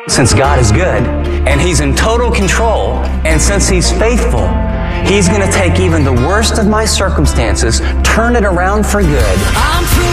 Since God is good, and He's in total control, and since He's faithful, He's going to take even the worst of my circumstances, turn it around for good.